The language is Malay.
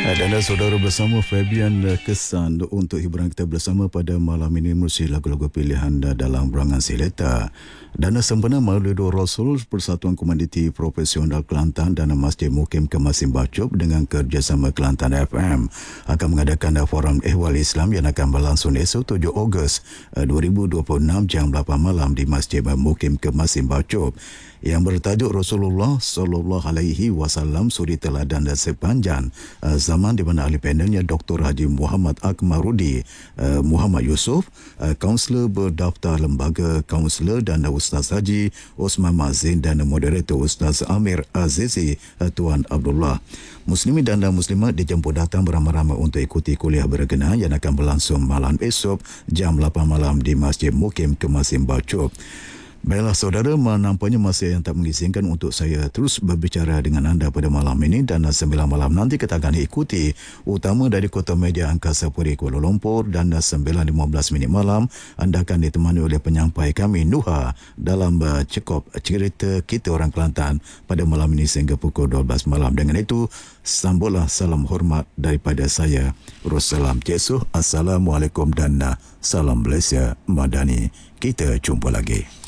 Dan saudara bersama Fabian Kesan untuk hiburan kita bersama pada malam ini mesti lagu-lagu pilihan dalam berangan Seleta. Dana sempena Maulidur Rasul Persatuan Komuniti Profesional Kelantan dan Masjid Mukim Kemasin Bacup dengan kerjasama Kelantan FM akan mengadakan forum ehwal Islam yang akan berlangsung esok 7 Ogos 2026 jam 8 malam di Masjid Mukim Kemasin Bacup yang bertajuk Rasulullah sallallahu alaihi wasallam suri teladan dan sepanjang zaman, di mana ahli panelnya Dr. Haji Muhammad Akmarudi Muhammad Yusof, kaunselor berdaftar lembaga kaunselor, dan Ustaz Haji Osman Mazin dan moderator Ustaz Amir Azizi Tuan Abdullah. Muslimin dan muslimat dijemput datang beramai-ramai untuk ikuti kuliah berkenaan yang akan berlangsung malam esok jam 8 malam di Masjid Mukim Kemasin Bacup. Baiklah saudara, nampaknya masa yang tak mengizinkan untuk saya terus berbicara dengan anda pada malam ini, dan 9 malam nanti kita akan ikuti utama dari Kota Media Angkasa Puri Kuala Lumpur, dan 9.15 malam anda akan ditemani oleh penyampai kami Nuha dalam cekop cerita kita orang Kelantan pada malam ini sehingga pukul 12 malam. Dengan itu, sambutlah salam hormat daripada saya, Russalam Jesuh, Assalamualaikum dan salam Malaysia Madani. Kita jumpa lagi.